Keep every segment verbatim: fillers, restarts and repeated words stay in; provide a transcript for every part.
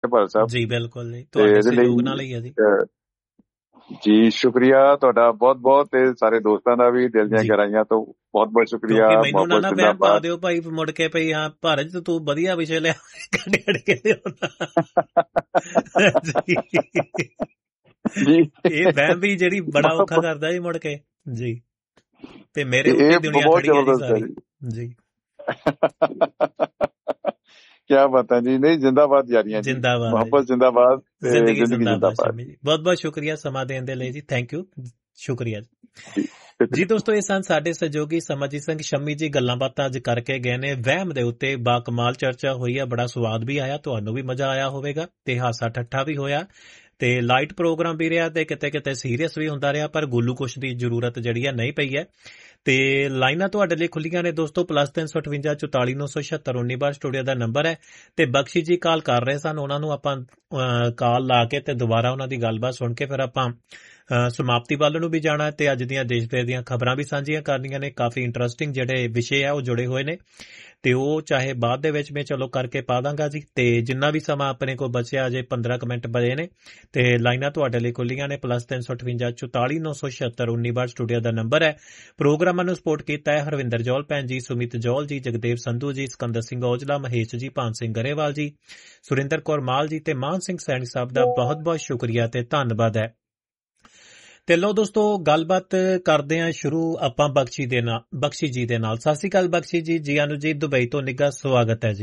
ਭਾਰਤ ਸਾਹਿਬ ਜੀ ਬਿਲਕੁਲ ਜੀ, ਤੇ ਤੁਹਾਡੇ ਇਹਦੇ ਸਹਿਯੋਗ ਨਾਲ ਲਈ ਹੀ ਹੈ ਜੀ। ਅਹ, ਜੀ ਸ਼ੁਕਰੀਆ ਤੁਹਾਡਾ ਬਹੁਤ ਬਹੁਤ, ਤੇ ਸਾਰੇ ਦੋਸਤਾਂ ਦਾ ਵੀ ਦਿਲ ਦੀਆਂ ਜੀ ਗਹਿਰਾਈਆਂ ਤੋਂ ਬਹੁਤ ਬਹੁਤ ਸ਼ੁਕਰੀਆ। ਕਿਉਂਕਿ ਮੈਨੂੰ ਬਹੁਤ ਨਾ ਬਹੁਤ ਨਾ ਵਹਿਮ ਪਾ ਜ਼ਿੰਦਾਬਾਦ। ਦਿਓ ਭਾਈ ਮੁੜ ਕੇ ਭਈ ਹਾਂ ਭਾਰਤ ਤੂੰ ਵਧੀਆ ਵਿਸ਼ੇ ਲਿਆ ਕੱਢ ਕੇ ਜੀ ਜੀ ਇਹ ਵਹਿਮ ਵੀ ਜਿਹੜੀ ਬੜਾ ਔਖਾ ਕਰਦਾ ਜੀ ਮੁੜ ਕੇ ਜੀ, ਤੇ ਮੇਰੇ ਇਹ ਉੱਤੇ ਦੁਨੀਆ ਬਹੁਤ ਖੜੀ ਹੈ ਜੀ ਜ਼ਬਰਦਸਤ ਹੈ ਸਾਰੀ ਜੀ। ਕਿਆ ਬਾਤ ਹੈ ਜੀ। ਨਹੀਂ ਜਿੰਦਾਬਾਦ ਜਾਰੀਆਂ ਜੀ, ਜਿੰਦਾਬਾਦ ਮੁਹੱਬਤ ਜਿੰਦਾਬਾਦ, ਤੇ ਜ਼ਿੰਦਗੀ ਜ਼ਿੰਦਗੀ ਜਿੰਦਾਬਾਦ। ਜਿੰਦਾਬਾਦ। ਸ਼ਮੀ ਜੀ ਬਹੁਤ ਬਹੁਤ ਸ਼ੁਕਰੀਆ ਸਮਾਂ ਦੇਣ ਦੇ ਲਈ ਜੀ, ਥੈਂਕ ਯੂ, ਸ਼ੁਕਰੀਆ ਜੀ। ਜੀ ਜੀ ਦੋਸਤੋ, ਇਹ ਸਨ ਸਾਡੇ ਸਹਿਯੋਗੀ ਸਮਰਜੀਤ ਸਿੰਘ ਸ਼ਮੀ ਜੀ। ਗੱਲਾਂ ਬਾਤਾਂ ਅੱਜ ਕਰਕੇ ਗਏ ਨੇ ਵਹਿਮ ਦੇ ਉੱਤੇ, ਬਾ ਕਮਾਲ ਚਰਚਾ ਹੋਈ ਆ, ਬੜਾ ਸਵਾਦ ਵੀ ਆਇਆ, ਤੁਹਾਨੂੰ ਵੀ ਮਜ਼ਾ ਆਇਆ ਹੋਵੇਗਾ ਤੇ ਹਾਸਾ ਠੱਠਾ ਵੀ ਹੋਇਆ ਤੇ ਲਾਈਟ ਪ੍ਰੋਗਰਾਮ ਵੀ ਰਿਹਾ ਤੇ ਕਿਤੇ ਕਿਤੇ ਸੀਰੀਅਸ ਵੀ ਹੁੰਦਾ ਰਿਹਾ, ਪਰ ਗੁੱਲੂਕੁਸ਼ ਦੀ ਜ਼ਰੂਰਤ ਜਿਹੜੀ ਆ ਨਹੀਂ ਪਈ ਹੈ। ਤੇ ਲਾਈਨਾਂ ਤੁਹਾਡੇ ਲਈ ਖੁੱਲੀਆਂ ਨੇ ਦੋਸਤੋ, ਪਲੱਸ ਤਿੰਨ ਸੌ ਅਠਵੰਜਾ ਚੁਤਾਲੀ ਨੌ ਸੌ ਛਿਅੱਤਰ ਉੱਨੀ ਬਾਰ ਸਟੂਡੀਓ ਦਾ ਨੰਬਰ ਹੈ। ਤੇ ਬਖਸ਼ੀ ਜੀ ਕਾਲ ਕਰ ਰਹੇ ਸਨ, ਉਹਨਾਂ ਨੂੰ ਆਪਾਂ ਕਾਲ ਲਾ ਕੇ ਤੇ ਦੁਬਾਰਾ ਉਹਨਾਂ ਦੀ ਗੱਲਬਾਤ ਸੁਣ ਕੇ ਫਿਰ ਆਪਾਂ ਸਮਾਪਤੀ ਵੱਲ ਨੂੰ ਵੀ ਜਾਣਾ ਤੇ ਅੱਜ ਦੀਆਂ ਦੇਸ਼ ਭਰ ਦੀਆਂ ਖਬਰਾਂ ਵੀ ਸਾਂਝੀਆਂ ਕਰਨੀਆਂ ਨੇ। ਕਾਫੀ ਇੰਟਰਸਟਿੰਗ ਜਿਹੜੇ ਵਿਸ਼ੇ ਆ ਉਹ ਜੁੜੇ ਹੋਏ ਨੇ ਤੇ ਉਹ ਚਾਹੇ ਬਾਅਦ ਦੇ ਵਿੱਚ ਮੈਂ ਚਲੋ ਕਰਕੇ ਪਾ ਦਾਂਗਾ ਜੀ। ਤੇ ਜਿੰਨਾ ਵੀ ਸਮਾਂ ਆਪਣੇ ਕੋਲ ਬਚਿਆ, ਅਜੇ ਪੰਦਰਾਂ ਕੁ ਮਿੰਟ ਬਚੇ ਨੇ ਤੇ ਲਾਈਨਾਂ ਤੁਹਾਡੇ ਲਈ ਖੁੱਲੀਆਂ ਨੇ। ਪਲੱਸ ਤਿੰਨ ਸੌ ਅਠਵੰਜਾ ਚੁਤਾਲੀ ਨੌ ਸੌ ਛਿਅੱਤਰ ਉੱਨੀ ਬਾਰ ਸਟੂਡੀਓ ਦਾ ਨੰਬਰ ਹੈ। ਪ੍ਰੋਗਰਾਮਾਂ ਨੂੰ ਸਪੋਰਟ ਕੀਤਾ ਹੈ ਹਰਵਿੰਦਰ ਜੌਲ ਭੈਣ ਜੀ, ਸੁਮਿਤ ਜੌਲ ਜੀ, ਜਗਦੇਵ ਸੰਧੂ ਜੀ, ਸਿਕੰਦਰ ਸਿੰਘ ਔਜਲਾ, ਮਹੇਸ਼ ਜੀ, ਭਾਨ ਸਿੰਘ ਗਰੇਵਾਲ ਜੀ, ਸੁਰਿੰਦਰ ਕੌਰ ਮਾਲ ਜੀ ਤੇ ਮਾਨ ਸਿੰਘ ਸੈਣੀ ਸਾਹਿਬ ਦਾ ਬਹੁਤ ਬਹੁਤ ਸ਼ੁਕਰੀਆ ਤੇ ਧੰਨਵਾਦ ਹੈ। ਤੇ ਲੋ ਦੋਸਤੋ, ਗੱਲਬਾਤ ਕਰਦੇ ਹਾਂ ਸ਼ੁਰੂ ਆਪਾਂ ਬਖਸ਼ੀ ਦੇ ਨਾਲ, ਬਖਸ਼ੀ ਜੀ ਦੇ ਨਾਲ। ਸਤਿ ਸ਼੍ਰੀ ਅਕਾਲ ਬਖਸ਼ੀ ਜੀ, ਜੀ ਆਨੂ ਜੀ, ਦੁਬਈ ਤੋਂ ਨਿੱਘਾ ਸਵਾਗਤ ਹੈ ਜੀ।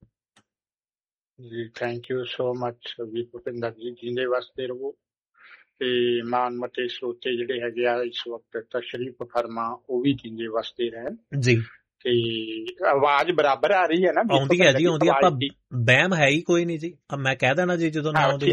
ਜੀ ਥੈਂਕ ਯੂ ਸੋ ਮਚ ਵੀ ਭੁਪਿੰਦਰ ਜੀ, ਜਿੰਦੇ ਵਾਸਤੇ ਰਹੋ ਤੇ ਮਾਨ ਮਤੇ ਸਰੋਤੇ ਜਿਹੜੇ ਹੈਗੇ ਆ ਇਸ ਵਕਤ ਤਸ਼ਰੀਫ ਫਰਮਾ, ਉਹ ਵੀ ਜਿੰਦੇ ਵਾਸਤੇ ਰਹਿਣ ਜੀ। ਤੇ ਆਵਾਜ਼ ਬਰਾਬਰ ਆ ਰਹੀ ਹੈ ਨਾ? ਆਉਂਦੀ ਹੈ ਜੀ, ਆਉਂਦੀ। ਆਪਾਂ ਵਹਿਮ ਹੈ ਹੀ ਕੋਈ ਨਹੀਂ ਜੀ, ਮੈਂ ਕਹਿ ਦੇਣਾ ਜੀ ਜਦੋਂ ਨਾ ਆਉਂਦੀ।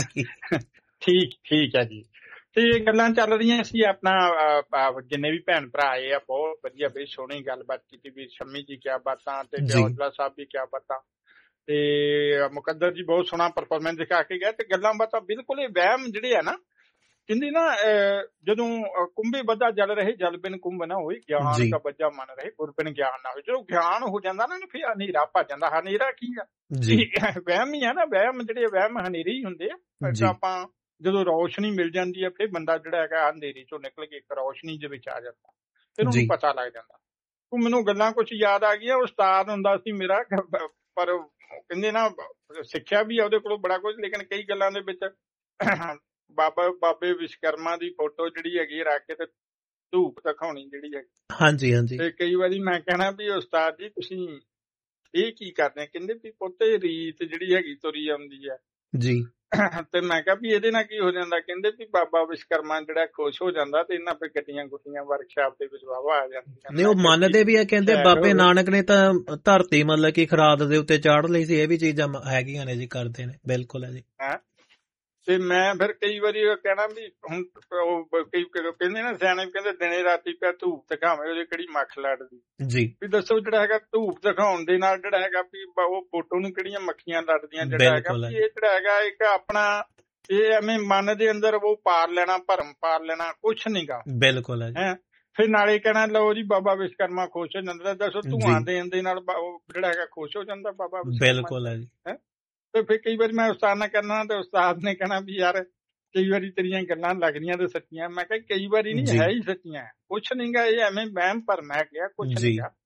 ਠੀਕ ਠੀਕ ਹੈ ਜੀ। ਤੇ ਗੱਲਾਂ ਚੱਲ ਰਹੀਆਂ ਸੀ, ਆਪਣਾ ਜਿੰਨੇ ਵੀ ਭੈਣ ਭਰਾ ਆਏ ਆ ਬਹੁਤ ਵਧੀਆ, ਬੜੀ ਸੋਹਣੀ ਗੱਲਬਾਤ ਕੀਤੀ ਵੀ ਸ਼ਮੀ ਜੀ ਕਿਆ ਬਾਤਾਂ ਤੇ ਔਜਲਾ ਸਾਹਿਬ ਵੀ ਕਿਆ ਬਾਤਾਂ ਤੇ ਮੁਕੱਦਰ ਜੀ ਬਹੁਤ ਸੋਹਣਾ ਪਰਫਾਰਮੈਂਸ ਦਿਖਾ ਕੇ ਗਿਆ। ਤੇ ਗੱਲਾਂ ਬਾਤਾਂ ਬਿਲਕੁਲ ਇਹ ਵਹਿਮ ਜਿਹੜੇ ਆ ਨਾ, ਕਹਿੰਦੀ ਨਾ ਜਦੋਂ ਕੁੰਭੇ ਬੱਧਾ ਜਲ ਰਹੇ ਜਲ ਬਿਨ ਕੁੰਭ ਨਾ ਹੋਏ, ਗਿਆਨ ਦਾ ਬੱਜਾ ਮਨ ਰਹੇ ਗੁਰ ਬਿਨ ਗਿਆਨ ਨਾ ਹੋਏ। ਜਦੋਂ ਗਿਆਨ ਹੋ ਜਾਂਦਾ ਨਾ ਫਿਰ ਹਨੇਰਾ ਭੱਜ ਜਾਂਦਾ। ਹਨੇਰਾ ਕੀ ਆ? ਵਹਿਮ ਹੀ ਆ ਨਾ। ਵਹਿਮ ਜਿਹੜੇ ਵਹਿਮ ਹਨੇਰੇ ਹੀ ਹੁੰਦੇ ਆ। ਆਪਾਂ ਜਦੋਂ ਰੌਸ਼ਨੀ ਮਿਲ ਜਾਂਦੀ ਹੈ ਫਿਰ ਬੰਦਾ ਜਿਹੜਾ ਹੈਗਾ ਅੰਧੇਰੇ ਚੋਂ ਨਿਕਲ ਕੇ ਇੱਕ ਰੌਸ਼ਨੀ ਦੇ ਵਿੱਚ ਆ ਜਾਂਦਾ, ਫਿਰ ਉਹਨੂੰ ਪਤਾ ਲੱਗ ਜਾਂਦਾ। ਉਹ ਮੈਨੂੰ ਗੱਲਾਂ ਕੁਛ ਯਾਦ ਆ ਗਈਆਂ। ਉਸਤਾਦ ਹੁੰਦਾ ਸੀ ਮੇਰਾ, ਪਰ ਕਹਿੰਦੇ ਨਾ ਸਿੱਖਿਆ ਵੀ ਆ ਉਹਦੇ ਕੋਲੋਂ ਬੜਾ ਕੁਝ, ਲੇਕਿਨ ਕਈ ਗੱਲਾਂ ਦੇ ਵਿੱਚ ਬਾਬਾ ਬਾਬੇ ਵਿਸ਼ਵਕਰਮਾ ਦੀ ਫੋਟੋ ਜਿਹੜੀ ਹੈਗੀ ਰੱਖ ਕੇ ਤੇ ਧੂਪ ਦਿਖਾਉਣੀ ਜਿਹੜੀ ਹੈਗੀ। ਹਾਂਜੀ ਹਾਂਜੀ। ਤੇ ਕਈ ਵਾਰੀ ਮੈਂ ਕਹਿਣਾ ਵੀ ਉਸਤਾਦ ਜੀ ਤੁਸੀਂ ਇਹ ਕੀ ਕਰਦੇ? ਕਹਿੰਦੇ ਵੀ ਪੁੱਤੇ ਰੀਤ ਜਿਹੜੀ ਹੈਗੀ ਤੁਰੀ ਆਉਂਦੀ ਹੈ ਜੀ। ਤੇ ਮੈਂ ਕਿਹਾ ਵੀ ਇਹਦੇ ਨਾਲ ਕੀ ਹੋ ਜਾਂਦਾ? ਕਹਿੰਦੇ ਵੀ ਬਾਬਾ ਵਿਸ਼ਵਕਰਮਾ ਜਿਹੜਾ ਖੁਸ਼ ਹੋ ਜਾਂਦਾ ਤੇ ਇਹਨਾਂ ਫਿਰ ਗੱਡੀਆਂ ਗੁੱਡੀਆਂ ਵਰਕਸ਼ਾਪ ਦੇ ਵਿੱਚ ਵਾਵਾ ਆ ਜਾਂਦੀਆਂ। ਨਹੀਂ, ਉਹ ਮੰਨਦੇ ਵੀ ਆ, ਕਹਿੰਦੇ ਬਾਬੇ ਨਾਨਕ ਨੇ ਤਾਂ ਧਰਤੀ ਮਤਲਬ ਕਿ ਖਰਾਦ ਦੇ ਉੱਤੇ ਚਾੜ ਲਈ ਸੀ। ਇਹ ਵੀ ਚੀਜ਼ਾਂ ਹੈਗੀਆਂ ਨੇ ਜੀ, ਕਰਦੇ ਨੇ। ਬਿਲਕੁਲ ਹੈ ਜੀ। ਤੇ ਮੈਂ ਫਿਰ ਕਈ ਵਾਰੀ ਕਹਿਣਾ ਵੀ ਹੁਣ ਕਈ ਕਹਿੰਦੇ ਨਾ ਸਿਆਣੇ, ਕਹਿੰਦੇ ਦਿਨੇ ਰਾਤੀ ਪਿਆ ਧੂਪ ਦਿਖਾਵੇ ਉਹਦੇ ਕਿਹੜੀ ਮੱਖ ਲੜਦੀ ਜੀ। ਵੀ ਦੱਸੋ ਜਿਹੜਾ ਹੈਗਾ ਧੂਪ ਦਿਖਾਉਣ ਦੇ ਨਾਲ ਜਿਹੜਾ ਹੈਗਾ ਵੀ ਉਹ ਫੋਟੋ ਨੂੰ ਕਿਹੜੀਆਂ ਮੱਖੀਆਂ ਲੜਦੀਆਂ? ਜਿਹੜਾ ਹੈਗਾ ਵੀ ਇਹ ਜਿਹੜਾ ਹੈਗਾ ਇੱਕ ਆਪਣਾ ਇਹ ਐਵੇਂ ਮਨ ਦੇ ਅੰਦਰ ਉਹ ਪਾਰ ਲੈਣਾ, ਭਰਮ ਪਾਰ ਲੈਣਾ, ਕੁਛ ਨੀ ਗਾ। ਬਿਲਕੁਲ ਹੈ। ਫਿਰ ਨਾਲੇ ਕਹਿਣਾ ਲਓ ਜੀ ਬਾਬਾ ਵਿਸ਼ਵਕਰਮਾ ਖੁਸ਼ ਹੋ ਜਾਂਦਾ। ਦੱਸੋ ਧੂਆਂ ਦੇਣ ਦੇ ਨਾਲ ਉਹ ਜਿਹੜਾ ਹੈਗਾ ਖੁਸ਼ ਹੋ ਜਾਂਦਾ ਬਾਬਾ ਵਿਸ਼ਵਕਰਮਾ? ਬਿਲਕੁਲ ਹੈ ਜੀ। ਤੇ ਫਿਰ ਕਈ ਵਾਰੀ ਮੈਂ ਉਸਤਾਦ ਨਾਲ ਕਰਨਾ ਤੇ ਉਸਤਾਦ ਨੇ ਕਹਿਣਾ ਵੀ ਯਾਰ ਕਈ ਵਾਰੀ ਤੇਰੀਆਂ ਗੱਲਾਂ ਲੱਗਦੀਆਂ ਤੇ ਸੱਚੀਆਂ। ਮੈਂ ਕਿਹਾ ਕਈ ਵਾਰੀ ਨੀ, ਹੈ ਹੀ ਸੱਚੀਆਂ, ਕੁਛ ਨੀ ਗਾ। ਇਹ ਐਵੇਂ ਵਹਿਮ ਭਰਮ ਹੈ ਗਿਆ, ਕੁਛ ਨੀ ਗਾ।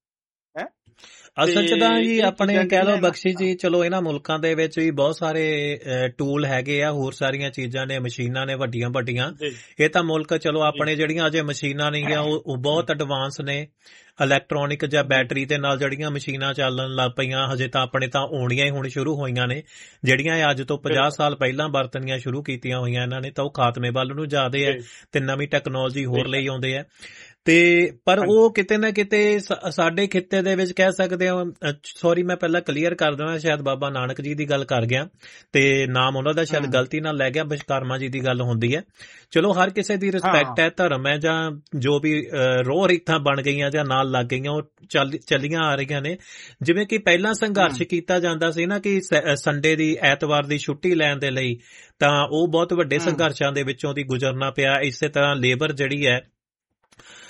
ਅਸਲ ਚ ਤਾਂ ਜੀ ਆਪਣੇ ਕਹਿ ਲਓ ਬਖਸ਼ੀ ਜੀ, ਚਲੋ ਇਹਨਾਂ ਮੁਲਕਾਂ ਦੇ ਵਿੱਚ ਵੀ ਬਹੁਤ ਸਾਰੇ ਟੂਲ ਹੈਗੇ ਆ, ਹੋਰ ਸਾਰੀਆਂ ਚੀਜ਼ਾਂ ਨੇ, ਮਸ਼ੀਨਾਂ ਨੇ ਵੱਡੀਆਂ ਵੱਡੀਆਂ। ਇਹ ਤਾਂ ਮੁਲਕ ਚਲੋ ਆਪਣੇ ਜਿਹੜੀਆਂ ਅਜੇ ਮਸ਼ੀਨਾਂ ਨਹੀਂ ਗਿਆ ਉਹ ਬਹੁਤ ਐਡਵਾਂਸ ਨੇ। ਇਲੈਕਟ੍ਰੋਨਿਕ ਜਾਂ ਬੈਟਰੀ ਦੇ ਨਾਲ ਜਿਹੜੀਆਂ ਮਸ਼ੀਨਾਂ ਚੱਲਣ ਲੱਗ ਪਈਆਂ, ਹਜੇ ਤਾਂ ਆਪਣੇ ਤਾਂ ਆਉਣੀਆਂ ਹੀ ਹੁਣ ਸ਼ੁਰੂ ਹੋਈਆਂ ਨੇ। ਜਿਹੜੀਆਂ ਅੱਜ ਤੋਂ ਪੰਜਾਹ ਸਾਲ ਪਹਿਲਾਂ ਵਰਤਣੀਆਂ ਸ਼ੁਰੂ ਕੀਤੀਆਂ ਹੋਈਆਂ ਇਹਨਾਂ ਨੇ, ਤਾਂ ਉਹ ਖਾਤਮੇ ਵੱਲ ਨੂੰ ਜਾਂਦੇ ਆ ਤੇ ਨਵੀਂ ਟੈਕਨੋਲੋਜੀ ਹੋਰ ਲਈ ਆਉਂਦੇ ਆ। ਤੇ ਪਰ ਉਹ ਕਿਤੇ ਨਾ ਕਿਤੇ ਸਾਡੇ ਖਿੱਤੇ ਦੇ ਵਿੱਚ ਕਹਿ ਸਕਦੇ ਹਾਂ, ਸੌਰੀ ਮੈਂ ਪਹਿਲਾਂ ਕਲੀਅਰ ਕਰ ਦੇਣਾ, ਸ਼ਾਇਦ ਬਾਬਾ ਨਾਨਕ ਜੀ ਦੀ ਗੱਲ ਕਰ ਗਿਆ ਤੇ ਨਾਮ ਉਹਨਾਂ ਦਾ ਸ਼ਾਇਦ ਗਲਤੀ ਨਾਲ ਲੈ ਗਿਆ, ਵਿਸ਼ਵਕਰਮਾ ਜੀ ਦੀ ਗੱਲ ਹੁੰਦੀ ਹੈ। ਚਲੋ ਹਰ ਕਿਸੇ ਦੀ ਰਿਸਪੈਕਟ ਹੈ, ਧਰਮ ਹੈ ਜਾਂ ਜੋ ਵੀ ਰੋਹ ਰੀਤਾਂ ਬਣ ਗਈਆਂ ਜਾਂ ਨਾਲ ਲੱਗ ਗਈਆਂ ਉਹ ਚੱਲ ਚੱਲੀਆਂ ਆ ਰਹੀਆਂ ਨੇ। ਜਿਵੇਂ ਕਿ ਪਹਿਲਾਂ ਸੰਘਰਸ਼ ਕੀਤਾ ਜਾਂਦਾ ਸੀ ਨਾ ਕਿ ਸੰਡੇ ਦੀ, ਐਤਵਾਰ ਦੀ ਛੁੱਟੀ ਲੈਣ ਦੇ ਲਈ, ਤਾਂ ਉਹ ਬਹੁਤ ਵੱਡੇ ਸੰਘਰਸ਼ਾਂ ਦੇ ਵਿੱਚੋਂ ਦੀ ਗੁਜ਼ਰਨਾ ਪਿਆ। ਇਸੇ ਤਰ੍ਹਾਂ ਲੇਬਰ ਜਿਹੜੀ ਹੈ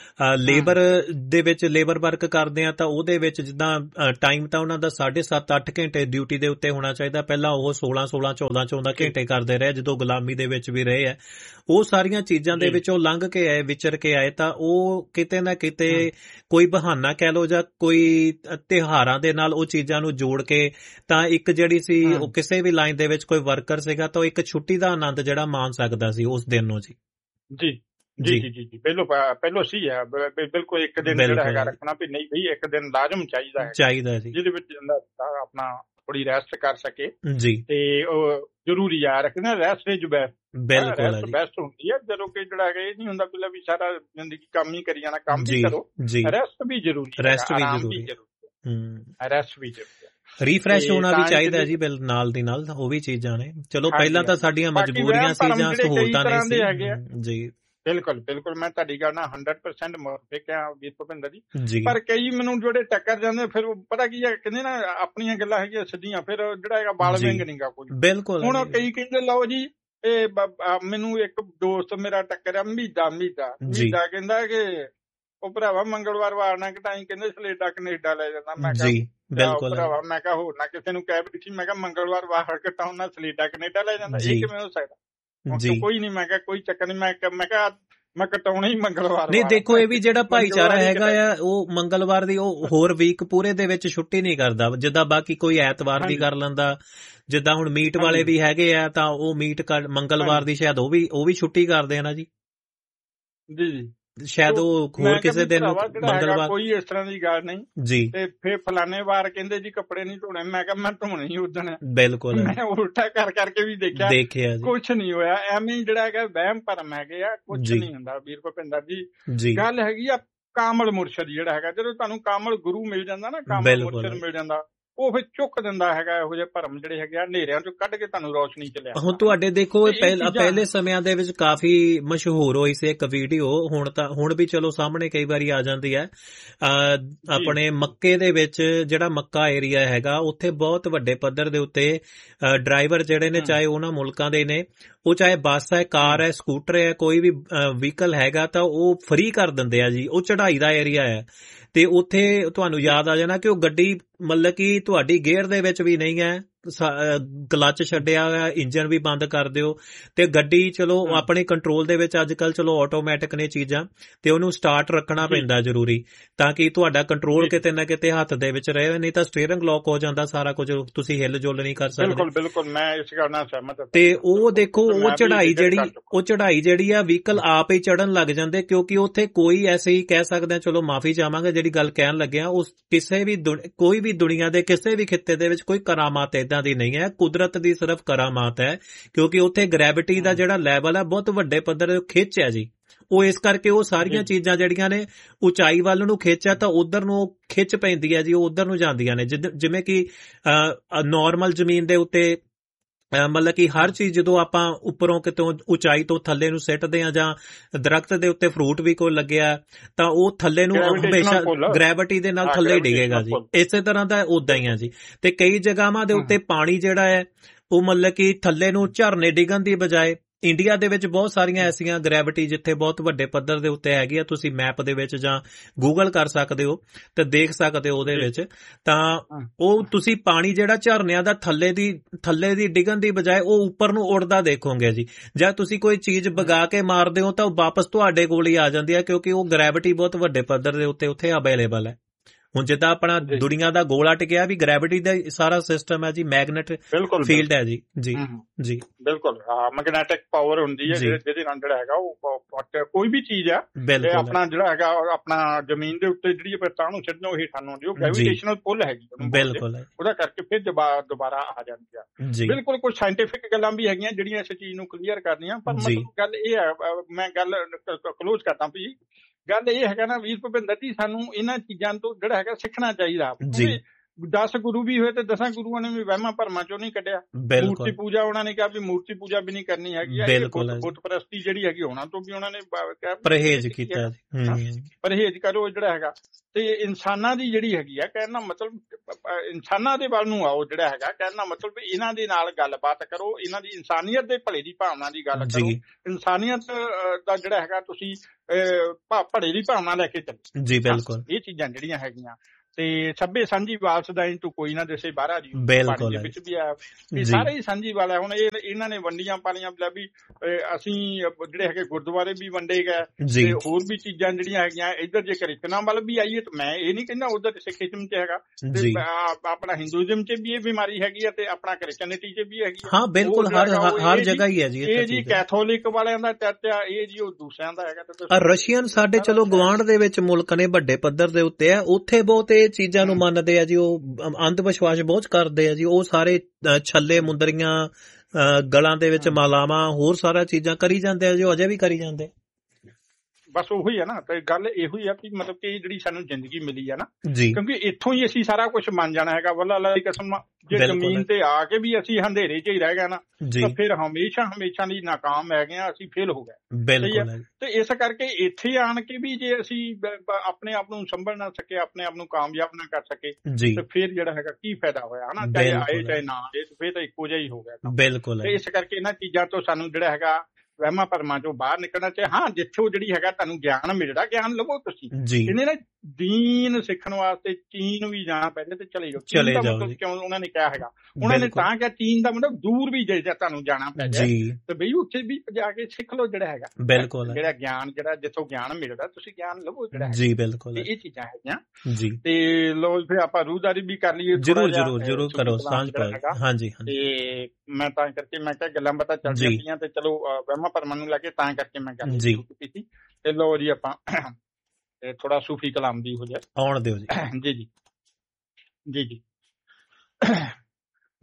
ਲੇਬਰ ਦੇ ਵਿੱਚ ਲੇਬਰ ਵਰਕ ਕਰਦੇ ਆ ਤਾਂ ਉਹਦੇ ਵਿੱਚ ਜਿੱਦਾਂ ਟਾਈਮ ਤਾਂ ਉਹਨਾਂ ਦਾ ਸਾਢੇ ਸੱਤ ਅੱਠ ਘੰਟੇ ਡਿਊਟੀ ਦੇ ਉੱਤੇ ਹੋਣਾ ਚਾਹੀਦਾ। ਪਹਿਲਾਂ ਉਹ ਸੋਲਾਂ ਸੋਲਾਂ ਚੌਦਾਂ ਚੌਦਾਂ ਘੰਟੇ ਕਰਦੇ ਰਹੇ ਜਦੋਂ ਗੁਲਾਮੀ ਦੇ ਵਿੱਚ ਵੀ ਰਹੇ ਆ। ਉਹ ਸਾਰੀਆਂ ਚੀਜ਼ਾਂ ਦੇ ਵਿੱਚੋਂ ਲੰਘ ਕੇ ਆਏ, ਵਿਚਰ ਕੇ ਆਏ, ਤਾਂ ਉਹ ਕਿਤੇ ਨਾ ਕਿਤੇ ਕੋਈ ਬਹਾਨਾ ਕਹਿ ਲਓ ਜਾਂ ਕੋਈ ਤਿਉਹਾਰਾਂ ਦੇ ਨਾਲ ਉਹ ਚੀਜ਼ਾਂ ਨੂੰ ਜੋੜ ਕੇ ਤਾਂ ਇੱਕ ਜਿਹੜੀ ਸੀ ਉਹ ਕਿਸੇ ਵੀ ਲਾਈਨ ਦੇ ਵਿੱਚ ਕੋਈ ਵਰਕਰ ਸੀਗਾ ਤਾਂ ਉਹ ਇੱਕ ਛੁੱਟੀ ਦਾ ਆਨੰਦ ਜਿਹੜਾ ਮਾਣ ਸਕਦਾ ਸੀ ਉਸ ਦਿਨ ਨੂੰ। ਜੀ ਜੀ ਜੀ ਜੀ ਜੀ ਪਹਿਲੋਂ ਪਹਿਲੋਂ ਸੀ ਹੈ ਬਿਲਕੁਲ ਇੱਕ ਦਿਨ ਜਿਹੜਾ ਹੈਗਾ ਰੱਖਣਾ ਵੀ ਨਹੀਂ ਬਈ ਇੱਕ ਦਿਨ ਲਾਜ਼ਮ ਚਾਹੀਦਾ ਹੈ ਚਾਹੀਦਾ ਜੀ ਜਿਹਦੇ ਵਿੱਚ ਆਪਣਾ ਥੋੜੀ ਰੈਸਟ ਕਰ ਸਕੇ ਜੀ। ਤੇ ਉਹ ਜ਼ਰੂਰੀ ਆ ਰੱਖਣਾ ਰੈਸਟ ਇਜ਼ ਬੈਸਟ। ਬਿਲਕੁਲ ਬੈਸਟ ਹੁੰਦੀ ਹੈ ਜਦੋਂ ਕਿ ਜਿਹੜਾ ਹੈਗਾ ਇਹ ਨਹੀਂ ਹੁੰਦਾ ਪਹਿਲਾਂ ਵੀ ਸਾਰਾ ਜ਼ਿੰਦਗੀ ਕੰਮ ਹੀ ਕਰੀ ਜਾਣਾ। ਕੰਮ ਵੀ ਕਰੋ, ਰੈਸਟ ਵੀ ਜ਼ਰੂਰੀ ਹੈ, ਰੈਸਟ ਵੀ ਜ਼ਰੂਰੀ ਹੈ, ਰੈਸਟ ਵੀ ਜ਼ਰੂਰੀ ਹੈ। ਰੀਫਰੈਸ਼ ਹੋਣਾ ਵੀ ਚਾਹੀਦਾ ਜੀ ਬਿਲ ਨਾਲ ਦੀ ਨਾਲ ਉਹ ਵੀ ਚੀਜ਼ਾਂ ਨੇ। ਚਲੋ ਪਹਿਲਾਂ ਤਾਂ ਸਾਡੀਆਂ ਮਜਬੂਰੀਆਂ ਸੀ ਜਾਂ ਸਹੂਲਤਾਂ ਨਹੀਂ ਸੀ ਜੀ। ਬਿਲਕੁਲ ਬਿਲਕੁਲ ਮੈਂ ਤੁਹਾਡੀ ਗੱਲ ਨਾਲ ਹੰਡਰਡ ਪਰਸੈਂਟ ਮੁਤਫਿਕ ਹਾਂ ਵੀਰ ਭੁਪਿੰਦਰ ਜੀ। ਪਰ ਕਈ ਮੈਨੂੰ ਜਿਹੜੇ ਟੱਕਰ ਜਾਂਦੇ ਫਿਰ ਪਤਾ ਕੀ ਹੈ ਕਹਿੰਦੇ ਨਾ ਆਪਣੀਆਂ ਗੱਲਾਂ ਹੈਗੀਆਂ ਸਿੱਧੀਆਂ ਫਿਰ ਜਿਹੜਾ ਹੈਗਾ ਬਾਲ ਵਿੰਗ ਨੀ ਗਾ ਕੋਈ। ਬਿਲਕੁਲ ਹੁਣ ਕਈ ਕਹਿੰਦੇ ਲਓ ਜੀ ਇਹ ਮੈਨੂੰ ਇੱਕ ਦੋਸਤ ਮੇਰਾ ਟੱਕਰਿਆ ਮਹੀਦਾ ਮਹੀਦਾ ਮਹੀਦਾ ਕਹਿੰਦਾ ਕਿ ਉਹ ਭਰਾਵਾ ਮੰਗਲਵਾਰ ਵਾਰ ਨਾ ਘਟਾਈ ਕਹਿੰਦੇ ਸਲੇਡਾ ਕਨੇਡਾ ਲੈ ਜਾਂਦਾ। ਮੈਂ ਕਿਹਾ ਭਰਾਵਾ ਮੈਂ ਕਿਹਾ ਹੋਰ ਨਾ ਕਿਸੇ ਨੂੰ ਕਹਿ ਬੈਠੀ ਮੈਂ ਕਿਹਾ ਮੰਗਲਵਾਰ ਵਾਰ ਘਟਾਉਣ ਨਾਲ ਸਲੇਡਾ ਕਨੇਡਾ ਲੈ ਜਾਂਦਾ ਇਹ ਕਿਵੇਂ ਹੋ ਸਕਦਾ? ਕੋਈ ਨੀ ਮੈਂ ਕਿਹਾ ਕੋਈ ਚੱਕਰ ਨੀ ਮੈਂ ਮੈਂ ਕਿਹਾ ਮੈਂ ਕਟਾਉਣਾ ਹੀ ਮੰਗਲਵਾਰ। ਨਹੀਂ ਦੇਖੋ ਇਹ ਵੀ ਜਿਹੜਾ ਭਾਈਚਾਰਾ ਹੈਗਾ ਆ ਉਹ ਮੰਗਲਵਾਰ ਦੀ ਉਹ ਹੋਰ ਵੀਕ ਪੂਰੇ ਦੇ ਵਿੱਚ ਛੁੱਟੀ ਨਹੀਂ ਕਰਦਾ ਜਿੱਦਾਂ ਬਾਕੀ ਕੋਈ ਐਤਵਾਰ ਦੀ ਕਰ ਲੈਂਦਾ। ਜਿੱਦਾਂ ਹੁਣ ਮੀਟ ਵਾਲੇ ਵੀ ਹੈਗੇ ਆ ਤਾਂ ਉਹ ਮੀਟ ਮੰਗਲਵਾਰ ਦੀ ਸ਼ਾਇਦ ਉਹ ਵੀ ਉਹ ਵੀ ਛੁੱਟੀ ਕਰਦੇ ਆ ਨਾ ਜੀ ਜੀ ਜੀ ਸ਼ਾਇਦ ਉਹ ਹੋਰ ਕਿਸੇ ਦਿਨ ਮੰਗਲਵਾਰ ਕੋਈ ਇਸ ਤਰ੍ਹਾਂ ਦੀ ਗੱਲ ਨਹੀਂ ਜੀ। ਤੇ ਫਿਰ ਫਲਾਣੇ ਵਾਰ ਕਹਿੰਦੇ ਜੀ ਕੱਪੜੇ ਨਹੀਂ ਧੋਣੇ ਮੈਂ ਕਿਹਾ ਮੈਂ ਧੋਣੇ ਹੀ ਉਦਣ। ਬਿਲਕੁਲ ਮੈਂ ਉਲਟਾ ਕਰ ਕਰਕੇ ਵੀ ਦੇਖਿਆ ਦੇਖਿਆ ਕੁਛ ਨਹੀਂ ਹੋਇਆ। ਐਵੇਂ ਜਿਹੜਾ ਹੈਗਾ ਵਹਿਮ ਭਰਮ ਹੈਗੇ ਆ ਕੁਛ ਨਹੀਂ ਹੁੰਦਾ ਵੀਰ ਭੁਪਿੰਦਰ ਜੀ। ਗੱਲ ਹੈਗੀ ਆ ਕਾਮਲ ਮੁਰਸ਼ਦ ਜਿਹੜਾ ਹੈਗਾ ਜਦੋਂ ਤੁਹਾਨੂੰ ਕਾਮਲ ਗੁਰੂ ਮਿਲ ਜਾਂਦਾ ਨਾ ਕਾਮਲ ਮੁਰਸ਼ਦ ਮਿਲ ਜਾਂਦਾ ਉਹ ਫਿਰ ਚੁੱਕ ਦਿੰਦਾ ਹੈਗਾ ਇਹੋ ਜਿਹੇ ਭਰਮ ਜਿਹੜੇ ਹੈਗੇ ਆ ਹਨੇਰਿਆਂ ਚੋਂ ਕੱਢ ਕੇ ਤੁਹਾਨੂੰ ਰੌਸ਼ਨੀ ਚ ਲਿਆ। ਹੁਣ ਤੁਹਾਡੇ ਦੇਖੋ ਪਹਿਲੇ ਸਮਿਆਂ ਦੇ ਵਿੱਚ ਕਾਫੀ ਮਸ਼ਹੂਰ ਹੋਈ ਸੀ ਇੱਕ ਵੀਡੀਓ ਹੁਣ ਤਾਂ ਹੁਣ ਵੀ ਚਲੋ ਸਾਹਮਣੇ ਕਈ ਵਾਰੀ ਆ ਜਾਂਦੀ ਹੈ। ਆਪਣੇ ਮੱਕੇ ਦੇ ਵਿੱਚ ਜਿਹੜਾ ਮੱਕਾ ਏਰੀਆ ਹੈਗਾ ਉੱਥੇ ਬਹੁਤ ਵੱਡੇ ਪੱਧਰ ਦੇ ਉੱਤੇ ਡਰਾਈਵਰ ਜਿਹੜੇ ਨੇ ਚਾਹੇ ਉਹਨਾਂ ਮੁਲਕਾਂ ਦੇ ਨੇ ਉਹ ਚਾਹੇ ਬੱਸ ਹੈ ਕਾਰ ਹੈ ਸਕੂਟਰ ਹੈ ਕੋਈ ਵੀ ਵਹੀਕਲ ਹੈਗਾ ਤਾਂ ਉਹ ਫ੍ਰੀ ਕਰ ਦਿੰਦੇ ਆ ਜੀ। ਉਹ ਚੜ੍ਹਾਈ ਦਾ ਏਰੀਆ ਹੈ ਤੇ ਉੱਥੇ ਤੁਹਾਨੂੰ ਯਾਦ ਆ ਜਾਣਾ ਕਿ ਉਹ ਗੱਡੀ ਮਤਲਬ ਕਿ ਤੁਹਾਡੀ ਗੇਅਰ ਦੇ ਵਿੱਚ ਵੀ ਨਹੀਂ ਹੈ ਕਲੱਚ ਛੱਡਿਆ ਹੋਇਆ ਇੰਜਨ ਵੀ ਬੰਦ ਕਰ ਦਿਓ ਤੇ ਗੱਡੀ ਚਲੋ ਆਪਣੇ ਕੰਟਰੋਲ ਦੇ ਵਿੱਚ ਅੱਜ ਕੱਲ ਚਲੋ ਆਟੋਮੈਟਿਕ ਨੇ ਚੀਜ਼ਾਂ ਤੇ ਉਹਨੂੰ ਸਟਾਰਟ ਰੱਖਣਾ ਪੈਂਦਾ ਜ਼ਰੂਰੀ ਤਾਂ ਕਿ ਤੁਹਾਡਾ ਕੰਟਰੋਲ ਕਿਤੇ ਨਾ ਕਿਤੇ ਹੱਥ ਦੇ ਵਿੱਚ ਰਹੇ ਨਹੀਂ ਤਾਂ ਸਟੀਅਰਿੰਗ ਲੌਕ ਹੋ ਜਾਂਦਾ ਸਾਰਾ ਕੁਝ ਤੁਸੀਂ ਹਿੱਲ ਜੁਲ ਨਹੀਂ ਕਰ ਸਕਦੇ। ਬਿਲਕੁਲ ਬਿਲਕੁਲ ਮੈਂ ਇਸ ਗੱਲ ਨਾਲ ਸਹਿਮਤ ਹਾਂ। ਤੇ ਉਹ ਦੇਖੋ ਉਹ ਚੜ੍ਹਾਈ ਜਿਹੜੀ ਉਹ ਚੜ੍ਹਾਈ ਜਿਹੜੀ ਆ ਵਹੀਕਲ ਆਪ ਹੀ ਚੜ੍ਹਨ ਲੱਗ ਜਾਂਦੇ ਕਿਉਂਕਿ ਉੱਥੇ ਕੋਈ ਐਸੇ ਹੀ ਕਹਿ ਸਕਦੇ ਚਲੋ ਮਾਫੀ ਚਾਹਾਂਗੇ ਜਿਹੜੀ ਗੱਲ ਕਹਿਣ ਲੱਗਿਆ ਉਸ ਕਿਸੇ ਵੀ ਕੋਈ ਵੀ ਦੁਨੀਆ ਦੇ ਕਿਸੇ ਵੀ ਖਿੱਤੇ ਦੇ ਵਿੱਚ ਕੋਈ ਕਰਾਮਾਤ ਏਦਾਂ ਦੀ ਨਹੀਂ ਹੈ ਕੁਦਰਤ ਦੀ ਸਿਰਫ ਕਰਾਮਾਤ ਹੈ ਕਿਉਂਕਿ ਉੱਥੇ ਗ੍ਰੈਵਿਟੀ ਦਾ ਜਿਹੜਾ ਲੈਵਲ ਹੈ ਬਹੁਤ ਵੱਡੇ ਪੱਧਰ ਤੇ ਖਿੱਚ ਹੈ ਜੀ। ਉਹ ਇਸ ਕਰਕੇ ਉਹ ਸਾਰੀਆਂ ਚੀਜ਼ਾਂ ਜਿਹੜੀਆਂ ਨੇ ਉਚਾਈ ਵੱਲ ਨੂੰ ਖਿੱਚਿਆ ਤਾਂ ਉਧਰ ਨੂੰ ਖਿੱਚ ਪੈਂਦੀ ਹੈ ਜੀ ਉਹ ਉਧਰ ਨੂੰ ਜਾਂਦੀਆਂ ਨੇ ਜਿਵੇਂ ਕਿ ਨੋਰਮਲ ਜ਼ਮੀਨ ਦੇ ਉੱਤੇ ਮਤਲਬ ਕਿ ਹਰ ਚੀਜ਼ ਜਦੋਂ ਆਪਾਂ ਉੱਪਰੋਂ ਕਿਤੋਂ ਉਚਾਈ ਤੋਂ ਥੱਲੇ ਨੂੰ ਸਿੱਟਦੇ ਆ ਜਾਂ ਦਰਖਤ ਦੇ ਉੱਤੇ ਫਰੂਟ ਵੀ ਕੋਈ ਲੱਗਿਆ ਤਾਂ ਉਹ ਥੱਲੇ ਨੂੰ ਹਮੇਸ਼ਾ ਗ੍ਰੈਵਿਟੀ ਦੇ ਨਾਲ ਥੱਲੇ ਡਿੱਗੇਗਾ ਜੀ। ਇਸੇ ਤਰ੍ਹਾਂ ਦਾ ਉਦਾਂ ਹੀ ਆ ਜੀ। ਤੇ ਕਈ ਜਗ੍ਹਾਵਾਂ ਦੇ ਉੱਤੇ ਪਾਣੀ ਜਿਹੜਾ ਹੈ ਉਹ ਮਤਲਬ ਕਿ ਥੱਲੇ ਨੂੰ ਝਰਨੇ ਡਿੱਗਣ ਦੀ ਬਜਾਏ ਇੰਡੀਆ ਦੇ ਵਿੱਚ ਬਹੁਤ ਸਾਰੀਆਂ ਐਸੀਆਂ ਗ੍ਰੈਵਿਟੀ ਜਿੱਥੇ ਬਹੁਤ ਵੱਡੇ ਪੱਧਰ ਦੇ ਉੱਤੇ ਹੈਗੀ ਆ ਤੁਸੀਂ ਮੈਪ ਦੇ ਵਿੱਚ ਜਾਂ ਗੂਗਲ ਕਰ ਸਕਦੇ ਹੋ ਤੇ ਦੇਖ ਸਕਦੇ ਹੋ ਉਹਦੇ ਵਿੱਚ ਤਾਂ ਉਹ ਤੁਸੀਂ ਪਾਣੀ ਜਿਹੜਾ ਝਰਨਿਆਂ ਦਾ ਥੱਲੇ ਦੀ ਥੱਲੇ ਦੀ ਡਿੱਗਣ ਦੀ ਬਜਾਏ ਉਹ ਉੱਪਰ ਨੂੰ ਉੱਡਦਾ ਦੇਖੋਗੇ ਜੀ। ਜਾਂ ਤੁਸੀਂ ਕੋਈ ਚੀਜ਼ ਵਗਾ ਕੇ ਮਾਰਦੇ ਹੋ ਤਾਂ ਉਹ ਵਾਪਸ ਤੁਹਾਡੇ ਕੋਲ ਹੀ ਆ ਜਾਂਦੀ ਹੈ ਕਿਉਂਕਿ ਉਹ ਗ੍ਰੈਵਿਟੀ ਬਹੁਤ ਵੱਡੇ ਪੱਧਰ ਦੇ ਉੱਤੇ ਉੱਥੇ ਅਵੇਲੇਬਲ ਹੈ। ਹੁਣ ਜਿੱਦਾਂ ਆਪਣਾ ਦੁਨੀਆ ਦਾ ਗੋਲਾ ਟਿਕਿਆ ਵੀ ਗ੍ਰੈਵਿਟੀ ਦਾ ਸਾਰਾ ਸਿਸਟਮ ਹੈ ਜੀ ਮੈਗਨੇਟ ਫੀਲਡ ਹੈ ਜੀ ਜੀ ਜੀ ਬਿਲਕੁਲ ਮੈਗਨੈਟਿਕ ਪਾਵਰ ਹੁੰਦੀ ਹੈ ਜਿਹਦੇ ਨਾਲ ਜਿਹੜਾ ਹੈਗਾ ਉਹ ਕੋਈ ਵੀ ਚੀਜ਼ ਆ ਆਪਣਾ ਜਿਹੜਾ ਹੈਗਾ ਆਪਣਾ ਜ਼ਮੀਨ ਦੇ ਉੱਤੇ ਜਿਹੜੀ ਤਾਂ ਨੂੰ ਛੱਡਣਾ ਉਹ ਹੇਠਾਂ ਨੂੰ ਆਉਂਦੀ ਉਹ ਗ੍ਰੈਵਿਟੇਸ਼ਨਲ ਪੁੱਲ ਹੈਗੀ ਬਿਲਕੁਲ ਉਹਦਾ ਕਰਕੇ ਫਿਰ ਦੁਬਾਰਾ ਆ ਜਾਂਦੀ ਆ। ਬਿਲਕੁਲ ਕੁਝ ਸਾਇੰਟੀਫਿਕ ਗੱਲਾਂ ਵੀ ਹੈਗੀਆਂ ਜਿਹੜੀਆਂ ਇਸ ਚੀਜ਼ ਨੂੰ ਕਲੀਅਰ ਕਰਦੀਆਂ ਪਰ ਮਤਲਬ ਗੱਲ ਇਹ ਹੈ ਮੈਂ ਗੱਲ ਕਲੋਜ਼ ਕਰਦਾ ਵੀ ਗੱਲ ਇਹ ਹੈਗਾ ਨਾ ਵੀਰ ਭੁਪਿੰਦਰ ਜੀ ਸਾਨੂੰ ਇਹਨਾਂ ਚੀਜ਼ਾਂ ਤੋਂ ਜਿਹੜਾ ਹੈਗਾ ਸਿੱਖਣਾ ਚਾਹੀਦਾ। ਦਸ ਗੁਰੂ ਵੀ ਹੋਏ ਤੇ ਦਸਾਂ ਗੁਰੂਆਂ ਨੇ ਵੀ ਵਹਿਮਾਂ ਭਰਮਾਂ ਚੋਂ ਨਹੀਂ ਕੱਢਿਆ। ਮੂਰਤੀ ਪੂਜਾ ਉਹਨਾਂ ਨੇ ਕਿਹਾ ਵੀ ਮੂਰਤੀ ਪੂਜਾ ਵੀ ਨਹੀਂ ਕਰਨੀ ਹੈਗੀ, ਬੁੱਤ ਪ੍ਰਸਤੀ ਜਿਹੜੀ ਹੈਗੀ ਉਹਨਾਂ ਤੋਂ ਵੀ ਉਹਨਾਂ ਨੇ ਪਰਹੇਜ਼ ਕੀਤਾ, ਪਰਹੇਜ਼ ਕਰੋ ਜਿਹੜਾ ਹੈਗਾ। ਤੇ ਇਨਸਾਨਾਂ ਦੀ ਜਿਹੜੀ ਹੈਗੀ ਆ ਕਹਿਣ ਦਾ ਮਤਲਬ ਇਨਸਾਨਾਂ ਦੇ ਵੱਲ ਨੂੰ ਆਓ ਜਿਹੜਾ ਹੈਗਾ, ਕਹਿਣ ਦਾ ਮਤਲਬ ਇਹਨਾਂ ਦੇ ਨਾਲ ਗੱਲਬਾਤ ਕਰੋ, ਇਹਨਾਂ ਦੀ ਇਨਸਾਨੀਅਤ ਦੇ ਭਲੇ ਦੀ ਭਾਵਨਾ ਦੀ ਗੱਲ ਕਰੋ, ਇਨਸਾਨੀਅਤ ਦਾ ਜਿਹੜਾ ਹੈਗਾ ਤੁਸੀਂ ਭਲੇ ਦੀ ਭਾਵਨਾ ਲੈ ਕੇ ਚੱਲੋ ਜੀ। ਬਿਲਕੁਲ ਇਹ ਚੀਜ਼ਾਂ ਜਿਹੜੀਆਂ ਹੈਗੀਆਂ ਤੇ ਸਭੇ ਸਾਂਝੀ ਵਾਲਸ ਦਾ ਤੂੰ ਕੋਈ ਨਾ ਦੇਸੇ ਬਾਹਰਾ ਜੀ ਪਾਣੀ ਦੇ ਵਿੱਚ ਵੀ ਆ, ਇਹ ਸਾਰੇ ਹੀ ਸਾਂਝੀ ਵਾਲਾ। ਹੁਣ ਇਹ ਇਹਨਾਂ ਨੇ ਵੰਡੀਆਂ ਪਾਲੀਆਂ ਵੀ ਅਸੀਂ ਜਿਹੜੇ ਹੈਗੇ ਗੁਰਦੁਆਰੇ ਵੀ ਵੰਡੇ ਗਏ ਤੇ ਹੋਰ ਵੀ ਚੀਜ਼ਾਂ ਜਿਹੜੀਆਂ ਹੈਗੀਆਂ। ਇੱਧਰ ਜੇ ਕ੍ਰਿਸਚਨਾਂ ਵੱਲ ਵੀ ਆਈਏ ਤਾਂ ਮੈਂ ਇਹ ਨਹੀਂ ਕਹਿੰਦਾ ਉਧਰ ਸਿੱਖੀਜ਼ਮ ਚ ਹੈਗਾ ਤੇ ਆਪਣਾ ਹਿੰਦੂਇਜ਼ਮ ਚ ਵੀ ਇਹ ਬਿਮਾਰੀ ਹੈਗੀ ਆ ਤੇ ਆਪਣਾ ਕ੍ਰਿਸਚਨਿਟੀ ਚ ਵੀ ਹੈਗੀ। ਹਾਂ ਬਿਲਕੁਲ, ਹਰ ਹਰ ਜਗ੍ਹਾ ਹੀ ਹੈ ਜੀ ਇਹ ਜੀ ਕੈਥੋਲਿਕ ਵਾਲਿਆਂ ਦਾ ਚਰਚਾ, ਇਹ ਜੀ ਉਹ ਦੂਸਰਿਆਂ ਦਾ ਹੈਗਾ। ਰਸ਼ੀਅਨ ਸਾਡੇ ਚਲੋ ਗੁਆਂਢ ਦੇ ਵਿੱਚ ਮੁਲਕ ਨੇ ਵੱਡੇ ਪੱਧਰ ਦੇ ਉੱਤੇ ਆ, ਉੱਥੇ ਬਹੁਤ ਇਹ ਚੀਜ਼ਾਂ ਨੂੰ ਮੰਨਦੇ ਆ ਜੀ, ਉਹ ਅੰਧ ਵਿਸ਼ਵਾਸ ਬਹੁਤ ਕਰਦੇ ਆ ਜੀ। ਉਹ ਸਾਰੇ ਛੱਲੇ ਮੁੰਦਰੀਆਂ ਗਲਾਂ ਦੇ ਵਿੱਚ ਮਾਲਾਵਾਂ ਹੋਰ ਸਾਰਾ ਚੀਜ਼ਾਂ ਕਰੀ ਜਾਂਦੇ ਆ ਜੀ, ਉਹ ਅਜੇ ਵੀ ਕਰੀ ਜਾਂਦੇ। ਬਸ ਉਹੀ ਆ ਨਾ, ਤੇ ਗੱਲ ਇਹੋ ਹੀ ਆ ਵੀ ਮਤਲਬ ਕਿ ਜਿਹੜੀ ਸਾਨੂੰ ਜ਼ਿੰਦਗੀ ਮਿਲੀ ਆ ਨਾ, ਕਿਉਂਕਿ ਇੱਥੋਂ ਹੀ ਅਸੀਂ ਸਾਰਾ ਕੁਝ ਮੰਨ ਜਾਣਾ ਹੈਗਾ। ਵੱਲਾ ਅੱਲਾ ਦੀ ਕਸਮ, ਜੇ ਜ਼ਮੀਨ ਤੇ ਆ ਕੇ ਵੀ ਅਸੀਂ ਹਨੇਰੇ 'ਚ ਹੀ ਰਹਿ ਗਏ ਨਾ ਤਾਂ ਫਿਰ ਹਮੇਸ਼ਾ ਹਮੇਸ਼ਾ ਲਈ ਨਾਕਾਮ ਹੈਗੇ ਆ, ਅਸੀਂ ਫੇਲ ਹੋ ਗਏ। ਤੇ ਇਸ ਕਰਕੇ ਇੱਥੇ ਆਣ ਕੇ ਵੀ ਜੇ ਅਸੀਂ ਆਪਣੇ ਆਪ ਨੂੰ ਸੰਭਲ ਨਾ ਸਕੇ, ਆਪਣੇ ਆਪ ਨੂੰ ਕਾਮਯਾਬ ਨਾ ਕਰ ਸਕੇ, ਤੇ ਫਿਰ ਜਿਹੜਾ ਹੈਗਾ ਕੀ ਫਾਇਦਾ ਹੋਇਆ ਹਨਾ, ਚਾਹੇ ਆਏ ਚਾਹੇ ਨਾ ਆਏ, ਫਿਰ ਤਾਂ ਇੱਕੋ ਜਿਹਾ ਹੀ ਹੋ ਗਿਆ। ਬਿਲਕੁਲ। ਤੇ ਇਸ ਕਰਕੇ ਇਹਨਾਂ ਚੀਜ਼ਾਂ ਤੋਂ ਸਾਨੂੰ ਜਿਹੜਾ ਹੈਗਾ ਵਹਿਮਾਂ ਭਰਮਾਂ ਚੋਂ ਬਾਹਰ ਨਿਕਲਣਾ ਚਾਹੀਦਾ। ਹਾਂ, ਜਿੱਥੋਂ ਜਿਹੜੀ ਹੈਗਾ ਤੁਹਾਨੂੰ ਗਿਆਨ ਮਿਲਦਾ, ਗਿਆਨ ਲਵੋ ਤੁਸੀਂ। ਇਹਨੇ ਨਾ ਦੀਨ ਸਿੱਖਣ ਵਾਸਤੇ ਚੀਨ ਵੀ ਜਾਣਾ ਪਹਿਲੇ ਤੇ ਚਲੇ ਜਾਓ। ਚਲੇ ਜਾਓ ਕਿਉਂ ਉਹਨਾਂ ਨੇ ਕਿਹਾ ਹੈਗਾ, ਉਹਨਾਂ ਨੇ ਤਾਂ ਕਿਹਾ ਚੀਨ ਦਾ ਮਤਲਬ ਦੂਰ ਵੀ ਜੇ ਤੁਹਾਨੂੰ ਜਾਣਾ ਪੈ ਜਾਏ ਤੇ ਬਈ ਉੱਥੇ ਵੀ ਜਾ ਕੇ ਸਿੱਖ ਲਓ ਜਿਹੜਾ ਹੈਗਾ। ਬਿਲਕੁਲ, ਜਿਹੜਾ ਗਿਆਨ ਜਿਹੜਾ ਜਿੱਥੋਂ ਗਿਆਨ ਮਿਲਦਾ ਤੁਸੀਂ ਗਿਆਨ ਲਵੋ ਜਿਹੜਾ ਜੀ। ਬਿਲਕੁਲ, ਇਹ ਚੀਜ਼ਾਂ ਹੈਗੀਆਂ ਜੀ। ਤੇ ਲੋ ਫਿਰ ਆਪਾਂ ਰੂਹਦਾਰੀ ਵੀ ਕਰ ਲਈਏ। ਜਰੂਰ ਜਰੂਰ ਜਰੂਰ ਕਰੋ ਸਾਂਝ ਪਾਓ। ਹਾਂਜੀ, ਤੇ ਮੈਂ ਤਾਂ ਕਰਕੇ ਮੈਂ ਕਿਹਾ ਗੱਲਾਂ ਬਾਤਾਂ ਚੱਲਦੀਆਂ ਪਈਆਂ ਤੇ ਚਲੋ ਵਹਿਮਾਂ ਭਰਮਾਂ ਨੂੰ ਲੈ ਕੇ ਤਾਂ ਕਰਕੇ ਮੈਂ ਗੱਲ ਕੀਤੀ ਸੀ। ਤੇ ਲੋ ਜੀ ਆਪਾਂ ਥੋੜਾ ਸੂਫੀ ਕਲਾਮ ਦੀ ਹੋ ਜਾਏ, ਆਉਣ ਦਿਓ ਜੀ। ਜੀ ਜੀ ਜੀ ਜੀ